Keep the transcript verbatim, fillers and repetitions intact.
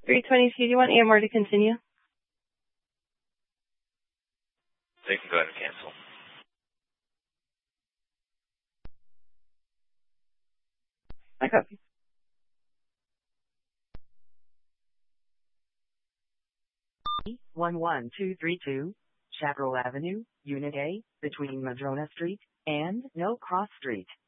three twenty-two, do you want Amor to continue? They can go ahead and cancel. I copy. one one two three two, Chaparral Avenue, Unit A, between Madrona Street and No Cross Street.